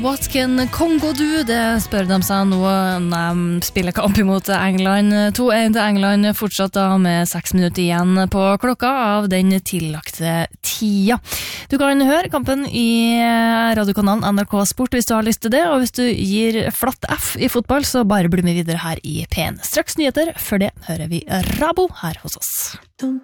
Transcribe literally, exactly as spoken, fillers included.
What can Kongo do? Det spør de seg nå når de spiller kamp imot England. to en til England fortsatt da med seks minutter igjen på klokka av den tillagte tida. Du kan høre kampen i radiokanalen N R K Sport hvis du har lyst til det, og hvis du gir flatt F i fotball, så bare bli med videre her i P en. Straks nyheter, før det hører vi Rabo her hos oss.